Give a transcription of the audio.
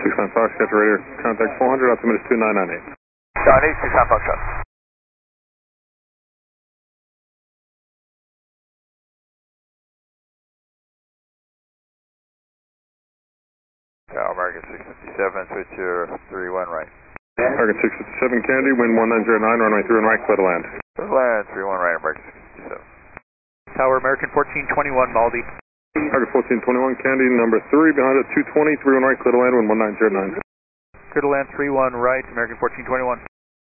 69 Foxtrot radar, contact 400, altimeter 2998. Johnny, 69 Foxtrot. American 657, switch your 31 right. Target 657 Kennedy, wind 1909, runway 31 right, clear to land. Clear to land, 31 right, American 657. Tower American 1421, Baldy. Target 1421 Kennedy, number 3, behind it 220, 31 right, clear to land, wind 1909. Clear to land 31 right, American 1421.